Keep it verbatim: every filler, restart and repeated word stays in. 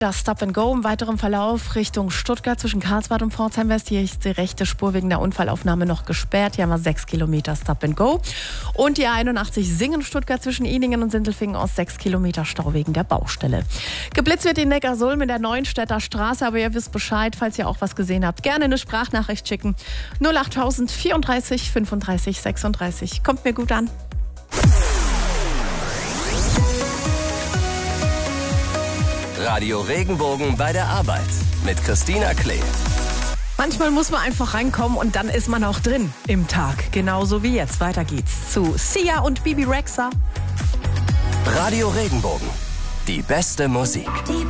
Das Stop and Go im weiteren Verlauf Richtung Stuttgart zwischen Karlsbad und Pforzheim West. Hier ist die rechte Spur wegen der Unfallaufnahme noch gesperrt. Hier haben wir sechs Kilometer Stop and Go. Und die einundachtzig Singen-Stuttgart zwischen Ihningen und Sindelfingen aus sechs Kilometer Stau wegen der Baustelle. Geblitzt wird in Neckarsulm in der Neuenstädter Straße, aber ihr wisst Bescheid, falls ihr auch was gesehen habt. Gerne eine Sprachnachricht schicken. null acht tausend vierunddreißig fünfunddreißig sechsunddreißig. Kommt mir gut an. Radio Regenbogen bei der Arbeit mit Christina Klee. Manchmal muss man einfach reinkommen und dann ist man auch drin im Tag. Genauso wie jetzt. Weiter geht's zu Sia und Bibi Rexha. Radio Regenbogen. Die beste Musik. Die